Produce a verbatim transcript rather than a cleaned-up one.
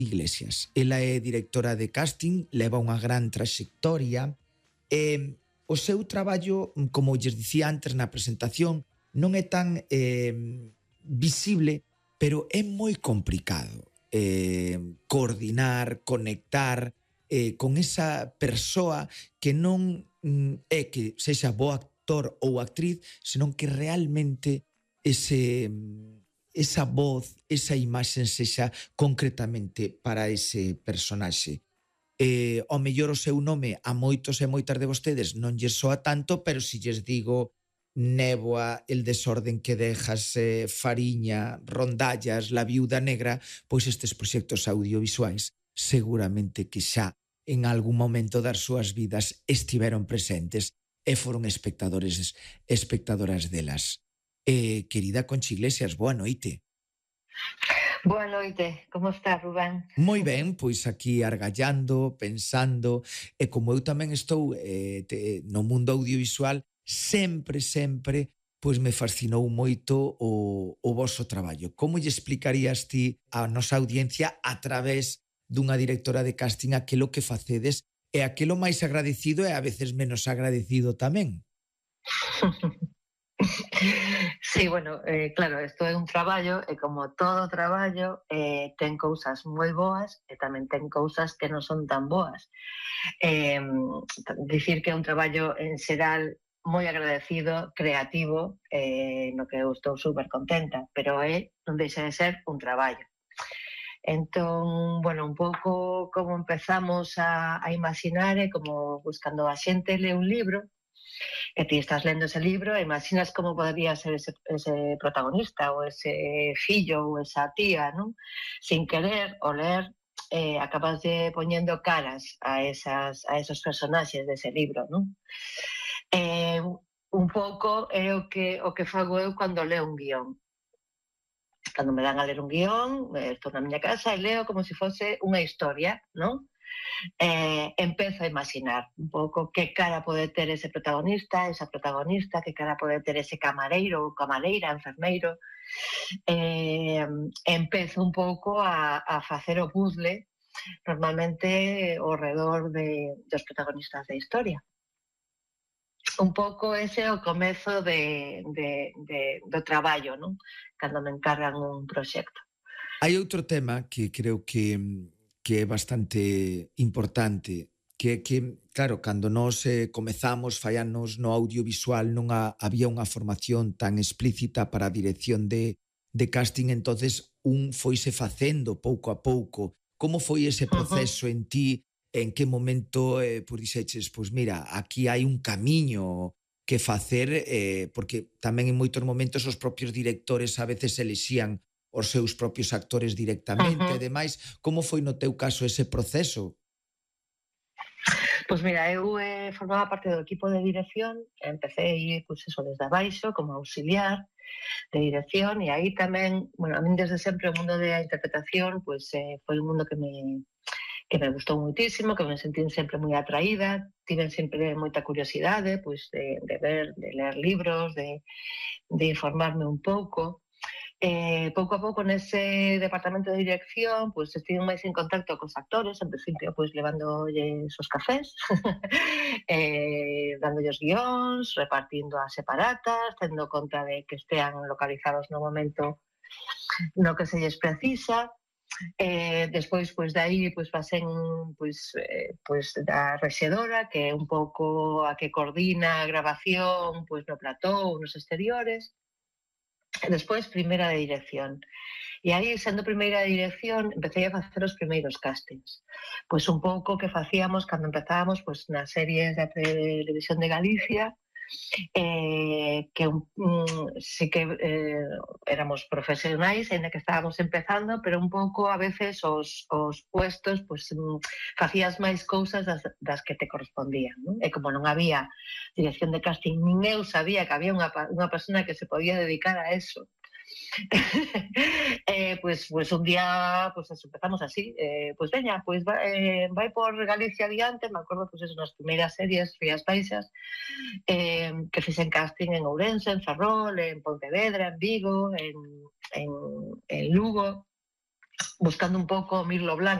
Iglesias. Ela é directora de casting, leva unha gran traxectoria e o seu traballo, como lles dicía antes na presentación, non é tan eh, visible, pero é moi complicado eh, coordinar, conectar eh, con esa persoa que non mm, é que sexa bo actor ou actriz, senón que realmente ese... esa voz, esa imaxe sexa concretamente para ese personaxe. Eh, ao mellor o seu nome a moitos e moitas de vostedes non lles soa tanto, pero si lles digo Néboa, El desorden que dejas, eh, Fariña, Rondallas, La viuda negra, pois estes proxectos audiovisuais seguramente que xa en algún momento das súas vidas estiveron presentes e foron espectadores espectadoras delas. Eh, querida Conchi Iglesias, boa noite. Boa noite, como está, Rubén? Moi ben, pois aquí argallando, pensando, e como eu tamén estou eh, te, no mundo audiovisual, sempre, sempre, pois me fascinou moito o, o voso traballo. Como lle explicarías ti á nosa audiencia a través dunha directora de casting aquilo que facedes e aquilo máis agradecido e a veces menos agradecido tamén? Sí, bueno, eh, claro, isto é un traballo e como todo traballo eh, ten cousas moi boas e tamén ten cousas que non son tan boas. Eh, dicir que é un traballo en xeral moi agradecido, creativo, eh, no que eu estou super contenta, pero é, non deixa de ser un traballo. Entón, bueno, un pouco como empezamos a, a imaginar é como buscando a xente lee un libro e ti estás lendo ese libro e imaginas como podría ser ese, ese protagonista ou ese fillo ou esa tía, non? Sin querer o ler eh, acabas de poñendo caras a, esas, a esos personaxes dese libro, non? Eh, un pouco é o que, o que fago eu cando leo un guión. Cando me dan a ler un guión, estou na miña casa e leo como se fose unha historia, non? Eh, empezo a imaginar un pouco que cara pode ter ese protagonista, esa protagonista, que cara pode ter ese camareiro ou camareira, enfermeiro. Eh, empezo un pouco a, a facer o puzzle normalmente ao redor de, dos protagonistas da historia. Un pouco ese é o comezo de, de, de, do traballo, non? Cando me encargan un proxecto. Hai outro tema que creo que que é bastante importante, que é que, claro, cando nós eh, comezamos fai anos no audiovisual non a, había unha formación tan explícita para a dirección de, de casting, entonces un foise facendo pouco a pouco. Como foi ese proceso uh-huh. en ti? En que momento eh, pues, dixeches, pois pues mira, aquí hai un camiño que facer, eh, porque tamén en moitos momentos os propios directores a veces elixían os seus propios actores directamente uh-huh. e demais. Como foi no teu caso ese proceso? Pois mira, eu eh, formaba parte do equipo de dirección, empecé pues, eso, desde abaixo, como auxiliar de dirección, e aí tamén, bueno, a mí desde sempre o mundo da interpretación pues, eh, foi un mundo que me, que me gustou muitísimo, que me sentí sempre moi atraída, tive sempre moita curiosidade pues, de, de ver, de ler libros, de, de informarme un pouco. Eh, pouco a pouco nese departamento de dirección pues, estive máis en contacto cos actores, en principio pues, levándoles os cafés eh, dándolles guións, repartindo as separatas, tendo conta de que estean localizados no momento no que se lles precisa. Eh, despois, pois, dai, pois, pasen pois, eh, pois, da rexedora, que é un pouco a que coordina a grabación pois, no plató ou nos exteriores. Despois, primeira de dirección. E aí, sendo primeira de dirección, empecé a facer os primeiros castings. Pois un pouco que facíamos cando empezábamos pois, nas series da televisión de Galicia, eh, que um, sí que eh, éramos profesionais, ainda que estábamos empezando, pero un pouco a veces os, os puestos pues, um, facías máis cousas das, das que te correspondían, non? E como non había dirección de casting, nin eu sabía que había unha, unha persona que se podía dedicar a eso. eh, pues, pues un día pues eso, empezamos así, eh, pues veña, pues va, eh, vai por Galicia adiante, me acordo pues eso, nas primeiras series Rías Baixas, eh, que fixen casting en Ourense, en Ferrol, en Pontevedra, en Vigo, en, en, en Lugo, buscando un pouco Mirlo Blanco,